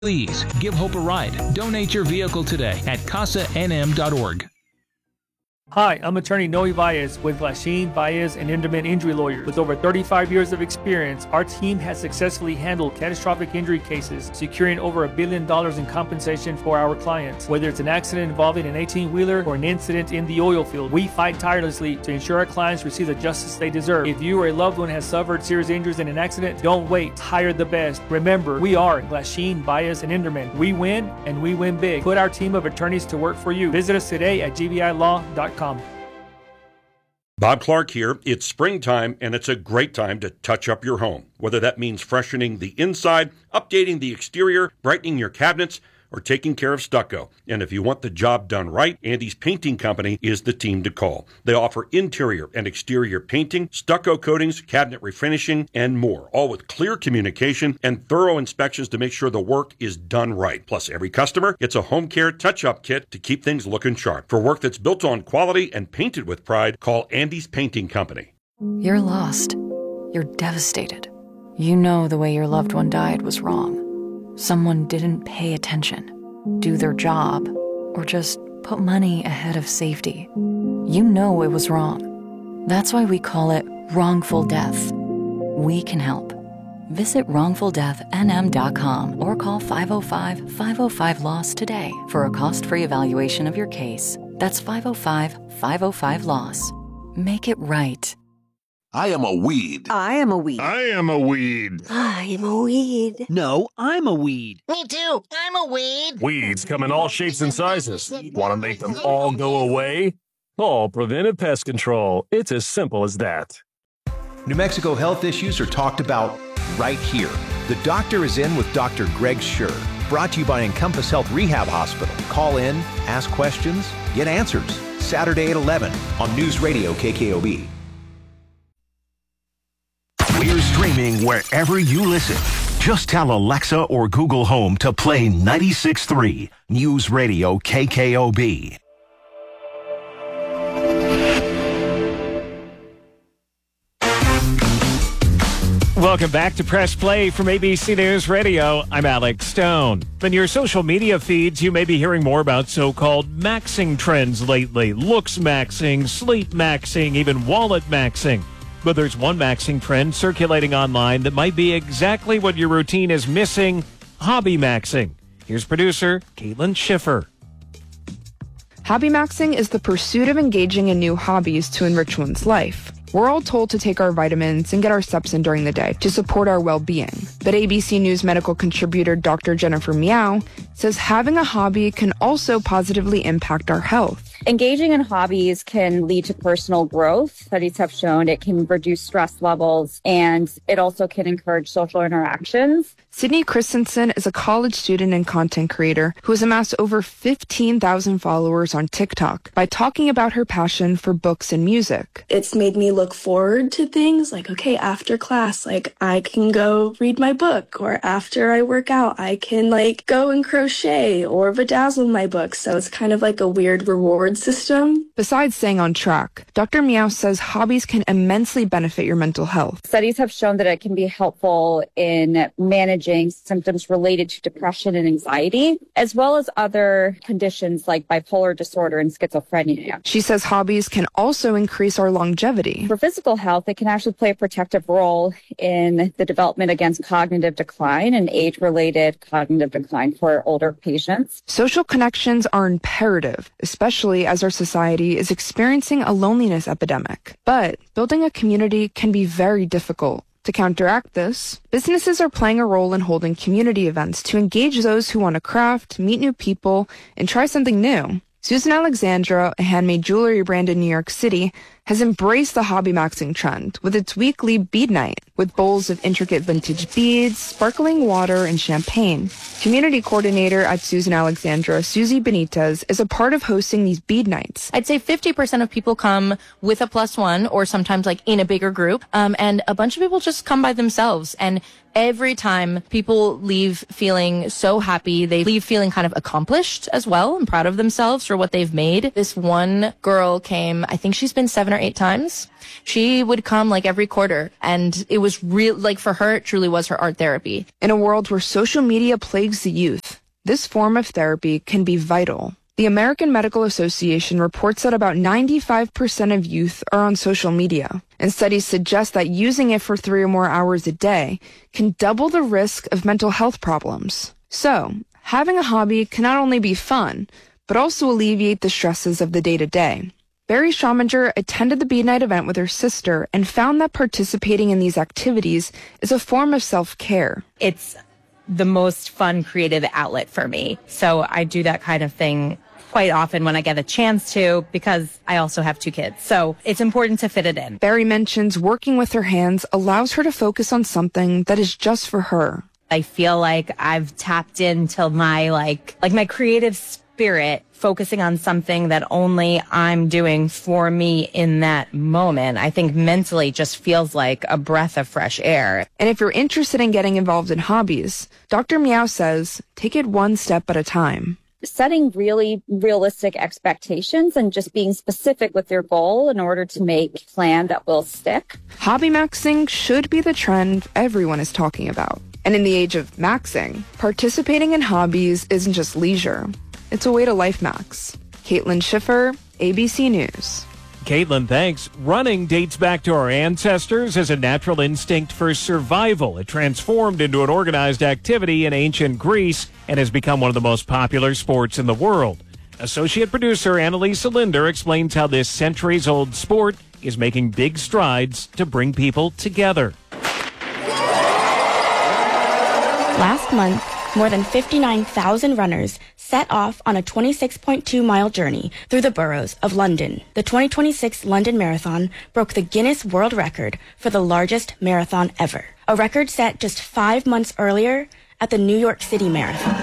Please give Hope a ride. Donate your vehicle today at casanm.org. Hi, I'm attorney Noe Baez with Glasheen, Baez, and Inderman Injury Lawyers. With over 35 years of experience, our team has successfully handled catastrophic injury cases, securing over $1 billion in compensation for our clients. Whether it's an accident involving an 18-wheeler or an incident in the oil field, we fight tirelessly to ensure our clients receive the justice they deserve. If you or a loved one has suffered serious injuries in an accident, don't wait. Hire the best. Remember, we are Glasheen, Baez, and Inderman. We win, and we win big. Put our team of attorneys to work for you. Visit us today at gvilaw.com. Bob Clark here. It's springtime, and it's a great time to touch up your home. Whether that means freshening the inside, updating the exterior, brightening your cabinets, or taking care of stucco. And if you want the job done right, Andy's Painting Company is the team to call. They offer interior and exterior painting, stucco coatings, cabinet refinishing, and more, all with clear communication and thorough inspections to make sure the work is done right. Plus, every customer gets a home care touch-up kit to keep things looking sharp. For work that's built on quality and painted with pride, call Andy's Painting Company. You're lost. You're devastated. You know the way your loved one died was wrong. Someone didn't pay attention, do their job, or just put money ahead of safety. You know it was wrong. That's why we call it wrongful death. We can help. Visit wrongfuldeathnm.com or call 505-505-LOSS today for a cost-free evaluation of your case. That's 505-505-LOSS. Make it right. I am a weed. I am a weed. I am a weed. I am a weed. No, I'm a weed. Me too. I'm a weed. Weeds come in all shapes and sizes. Want to make them all go away? Call Preventive Pest Control. It's as simple as that. New Mexico health issues are talked about right here. The Doctor is In with Dr. Greg Schur. Brought to you by Encompass Health Rehab Hospital. Call in, ask questions, get answers. Saturday at 11 on News Radio KKOB. We're streaming wherever you listen. Just tell Alexa or Google Home to play 96.3 News Radio KKOB. Welcome back to Press Play from ABC News Radio. I'm Alex Stone. In your social media feeds, you may be hearing more about so-called maxing trends lately. Looks maxing, sleep maxing, even wallet maxing. But there's one maxing trend circulating online that might be exactly what your routine is missing: hobby maxing. Here's producer Caitlin Schiffer. Hobby maxing is the pursuit of engaging in new hobbies to enrich one's life. We're all told to take our vitamins and get our steps in during the day to support our well-being. But ABC News medical contributor Dr. Jennifer Miao says having a hobby can also positively impact our health. Engaging in hobbies can lead to personal growth. Studies have shown it can reduce stress levels, and it also can encourage social interactions. Sydney Christensen is a college student and content creator who has amassed over 15,000 followers on TikTok by talking about her passion for books and music. It's made me look forward to things like, okay, after class, like I can go read my book, or after I work out, I can like go and crochet or bedazzle my book. So it's kind of like a weird reward system. Besides staying on track, Dr. Miao says hobbies can immensely benefit your mental health. Studies have shown that it can be helpful in managing symptoms related to depression and anxiety, as well as other conditions like bipolar disorder and schizophrenia. She says hobbies can also increase our longevity. For physical health, it can actually play a protective role in the development against cognitive decline and age-related cognitive decline for older patients. Social connections are imperative, especially as our society is experiencing a loneliness epidemic. But building a community can be very difficult. To counteract this, businesses are playing a role in holding community events to engage those who want to craft, meet new people, and try something new. Susan Alexandra, a handmade jewelry brand in New York City, has embraced the hobby maxing trend with its weekly bead night, with bowls of intricate vintage beads, sparkling water, and champagne. Community coordinator at Susan Alexandra, Susie Benitez, is a part of hosting these bead nights. I'd say 50% of people come with a +1 or sometimes like in a bigger group, and a bunch of people just come by themselves. And every time people leave feeling so happy, they leave feeling kind of accomplished as well and proud of themselves for what they've made. This one girl came, I think she's been 7 or 8 times. She would come like every quarter, and it was real, like for her, it truly was her art therapy. In a world where social media plagues the youth, this form of therapy can be vital. The American Medical Association reports that about 95% of youth are on social media, and studies suggest that using it for 3 or more hours a day can double the risk of mental health problems. So, having a hobby can not only be fun, but also alleviate the stresses of the day-to-day. Barry Schauminger attended the Bead Night event with her sister and found that participating in these activities is a form of self-care. It's the most fun creative outlet for me. So I do that kind of thing quite often when I get a chance to, because I also have 2 kids. So it's important to fit it in. Barry mentions working with her hands allows her to focus on something that is just for her. I feel like I've tapped into my like my creative spirit, focusing on something that only I'm doing for me in that moment. I think mentally just feels like a breath of fresh air. And if you're interested in getting involved in hobbies, Dr. Meow says, take it one step at a time. Setting really realistic expectations and just being specific with your goal in order to make a plan that will stick. Hobby maxing should be the trend everyone is talking about. And in the age of maxing, participating in hobbies isn't just leisure. It's a way to life max. Caitlin Schiffer, ABC News. Caitlin, thanks. Running dates back to our ancestors as a natural instinct for survival. It transformed into an organized activity in ancient Greece and has become one of the most popular sports in the world. Associate producer Annalisa Linder explains how this centuries-old sport is making big strides to bring people together. Last month, more than 59,000 runners set off on a 26.2-mile journey through the boroughs of London. The 2026 London Marathon broke the Guinness World Record for the largest marathon ever, a record set just 5 months earlier at the New York City Marathon.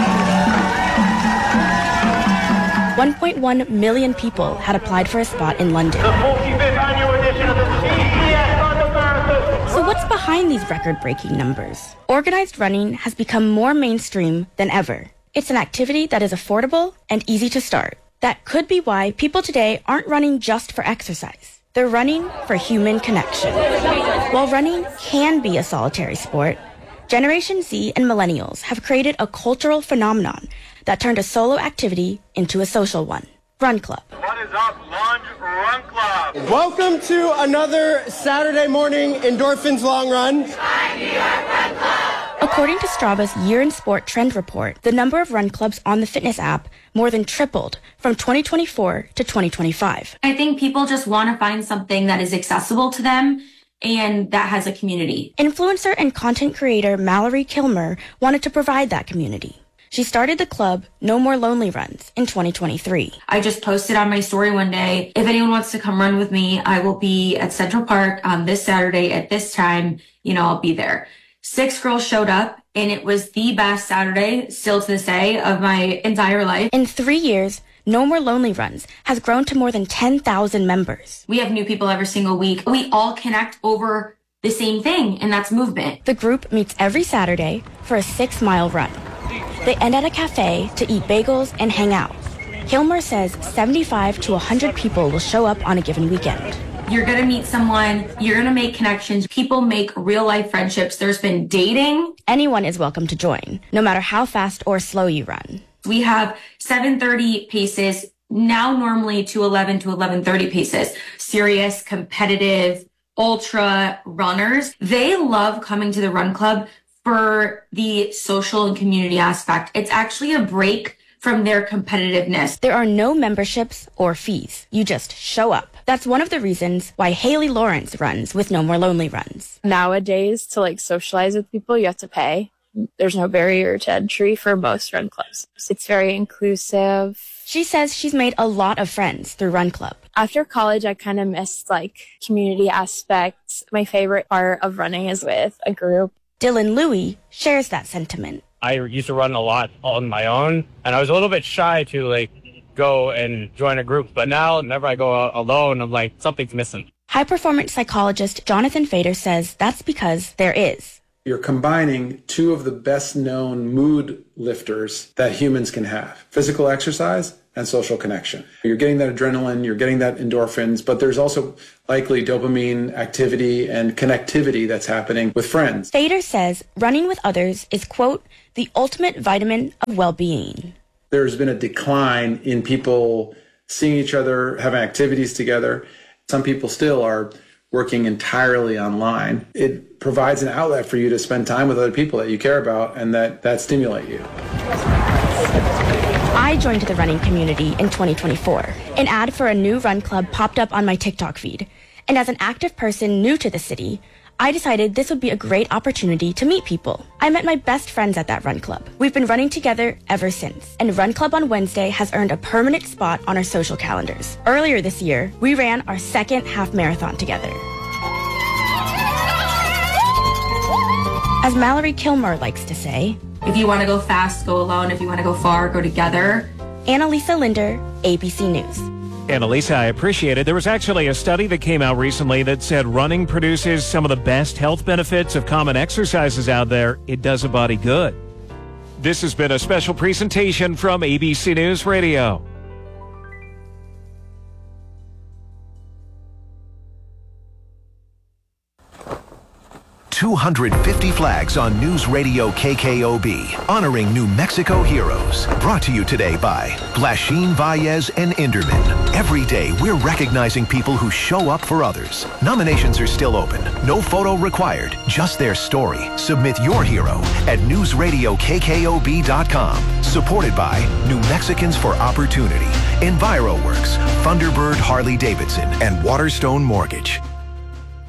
1.1 million people had applied for a spot in London. The 45th annual edition of the CES London Marathon. So what's behind these record-breaking numbers? Organized running has become more mainstream than ever. It's an activity that is affordable and easy to start. That could be why people today aren't running just for exercise. They're running for human connection. While running can be a solitary sport, Generation Z and millennials have created a cultural phenomenon that turned a solo activity into a social one. Run Club. What is up, Lunge Run Club? Welcome to another Saturday morning Endorphins Long Run. According to Strava's Year in Sport Trend Report, the number of run clubs on the fitness app more than tripled from 2024 to 2025. I think people just want to find something that is accessible to them and that has a community. Influencer and content creator Mallory Kilmer wanted to provide that community. She started the club No More Lonely Runs in 2023. I just posted on my story one day, if anyone wants to come run with me, I will be at Central Park this Saturday at this time. I'll be there. 6 girls showed up, and it was the best Saturday, still to this day, of my entire life. In 3 years, No More Lonely Runs has grown to more than 10,000 members. We have new people every single week. We all connect over the same thing, and that's movement. The group meets every Saturday for a 6-mile run. They end at a cafe to eat bagels and hang out. Kilmer says 75 to 100 people will show up on a given weekend. You're going to meet someone. You're going to make connections. People make real-life friendships. There's been dating. Anyone is welcome to join, no matter how fast or slow you run. We have 7:30 paces, now normally to 11 to 11:30 paces. Serious, competitive, ultra runners. They love coming to the Run Club for the social and community aspect. It's actually a break from their competitiveness. There are no memberships or fees. You just show up. That's one of the reasons why Haley Lawrence runs with No More Lonely Runs. Nowadays, to socialize with people, you have to pay. There's no barrier to entry for most run clubs. It's very inclusive. She says she's made a lot of friends through Run Club. After college, I kind of missed community aspects. My favorite part of running is with a group. Dylan Louie shares that sentiment. I used to run a lot on my own, and I was a little bit shy to go and join a group. But now, whenever I go alone, I'm like, something's missing. High-performance psychologist Jonathan Fader says that's because there is. You're combining 2 of the best-known mood lifters that humans can have, physical exercise and social connection. You're getting that adrenaline, you're getting that endorphins, but there's also likely dopamine activity and connectivity that's happening with friends. Fader says running with others is, quote, the ultimate vitamin of well-being. There's been a decline in people seeing each other, having activities together. Some people still are working entirely online. It provides an outlet for you to spend time with other people that you care about and that stimulate you. I joined the running community in 2024. An ad for a new run club popped up on my TikTok feed. And as an active person new to the city, I decided this would be a great opportunity to meet people. I met my best friends at that run club. We've been running together ever since, and Run Club on Wednesday has earned a permanent spot on our social calendars. Earlier this year, we ran our second half marathon together. As Mallory Kilmer likes to say, if you want to go fast, go alone. If you want to go far, go together. Annalisa Linder, ABC News. Annalisa, I appreciate it. There was actually a study that came out recently that said running produces some of the best health benefits of common exercises out there. It does a body good. This has been a special presentation from ABC News Radio. $250 flags on News Radio KKOB, honoring New Mexico heroes. Brought to you today by Glasheen, Valles, and Inderman. Every day, we're recognizing people who show up for others. Nominations are still open. No photo required, just their story. Submit your hero at newsradiokkkob.com. Supported by New Mexicans for Opportunity, EnviroWorks, Thunderbird Harley-Davidson, and Waterstone Mortgage.